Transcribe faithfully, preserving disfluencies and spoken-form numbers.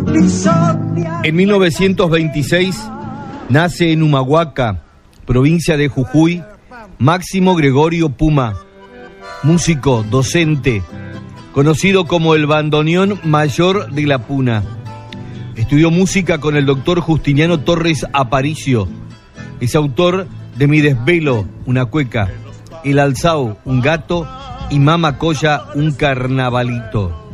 En mil novecientos veintiséis nace en Humahuaca, provincia de Jujuy, Máximo Gregorio Puma, músico, docente, conocido como el bandoneón mayor de la Puna. Estudió música con el doctor Justiniano Torres Aparicio. Es autor de Mi Desvelo, una cueca, El Alzao, un gato, y Mama Coya, un carnavalito.